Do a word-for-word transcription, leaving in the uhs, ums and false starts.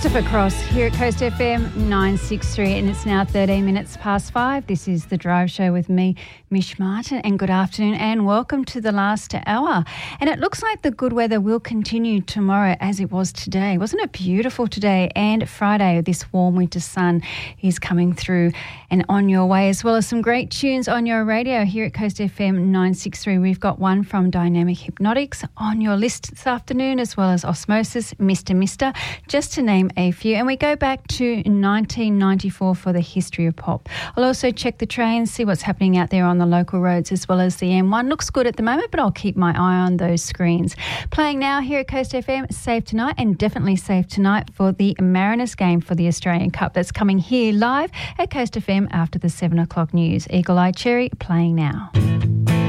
Christopher Cross here at Coast F M nine sixty-three, and it's now thirteen minutes past five. This is The Drive Show with me, Mish Martin, and good afternoon and welcome to the last hour. And it looks like the good weather will continue tomorrow as it was today. Wasn't it beautiful today? And Friday, this warm winter sun is coming through and on your way, as well as some great tunes on your radio here at Coast F M nine sixty-three. We've got one from Dynamic Hypnotics on your list this afternoon, as well as Osmosis, Mister Mister, just to name a few. And we go back to nineteen ninety-four for the history of pop. I'll also check the trains, see what's happening out there on the local roads, as well as the M one. Looks good at the moment, but I'll keep my eye on those screens. Playing now here at Coast F M, Save Tonight, and definitely Save Tonight for the Mariners game for the Australian Cup. That's coming here live at Coast F M after the seven o'clock news. Eagle Eye Cherry playing now.